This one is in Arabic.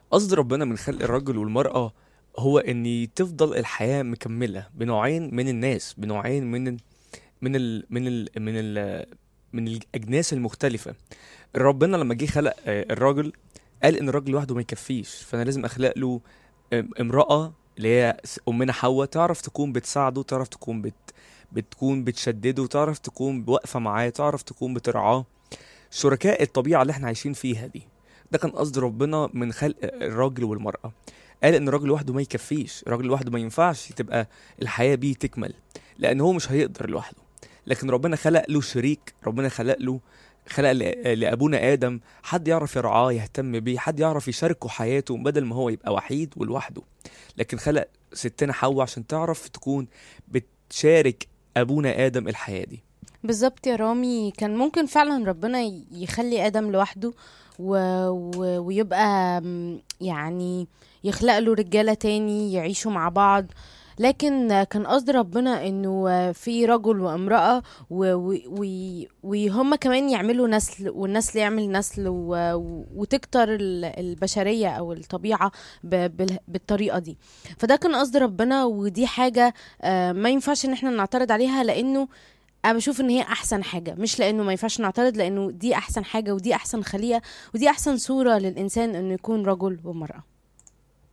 قصد ربنا من خلق الرجل والمرأة هو ان تفضل الحياة مكملة بنوعين من الناس، بنوعين من الاجناس المختلفة. ربنا لما جه خلق الراجل، قال ان الراجل لوحده ما يكفيش، فانا لازم اخلق له امرأة اللي هي امنا حواء، تعرف تكون بتساعده، تعرف تكون بتكون بتشدده، تعرف تكون واقفة معاه، تعرف تكون بترعاه، شركاء الطبيعة اللي احنا عايشين فيها دي. ده كان قصد ربنا من خلق الراجل والمرأة. قال ان الراجل لوحده ما يكفيش، الراجل لوحده ما ينفعش تبقى الحياة بيه تكمل، لان هو مش هيقدر لوحده. لكن ربنا خلق له شريك، ربنا خلق لأبونا آدم حد يعرف يرعاه، يهتم بيه، حد يعرف يشاركه حياته بدل ما هو يبقى وحيد ولوحده. لكن خلق ستنا حواء عشان تعرف تكون بتشارك أبونا آدم الحياة دي. بالظبط يا رامي، كان ممكن فعلا ربنا يخلي آدم لوحده ويبقى يعني يخلق له رجالة تاني يعيشوا مع بعض. لكن كان قصد ربنا انه في رجل وامرأة وهم كمان يعملوا نسل، والنسل يعمل نسل وتكتر البشرية او الطبيعة بالطريقة دي. فده كان قصد ربنا، ودي حاجة ما ينفعش ان احنا نعترض عليها، لانه انا بشوف ان هي احسن حاجه، مش لانه ما ينفعش نعترض، لانه دي احسن حاجه ودي احسن خليقه ودي احسن صوره للانسان انه يكون رجل ومراه.